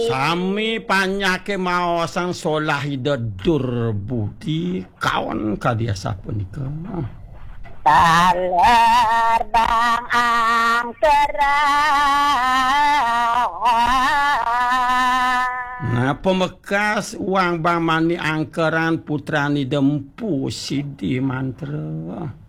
Sami panyake maosan solahida durbudi kawan kadia sapunika. Taler bang angkeran. Nah, pemekas uang Bang Mani angkeran putrani Dempu Sidi Mantra.